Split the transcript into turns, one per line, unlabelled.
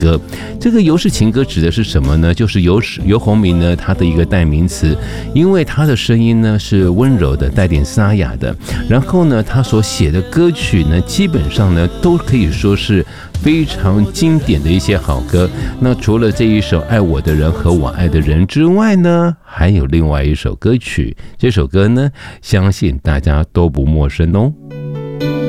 歌。这个尤氏情歌指的是什么呢？就是尤鸿明呢他的一个代名词，因为他的声音呢是温柔的，带点沙哑的，然后呢他所写的歌曲呢基本上呢都可以说是非常经典的一些好歌。那除了这一首《爱我的人和我爱的人》之外呢，还有另外一首歌曲，这首歌呢相信大家都不陌生哦。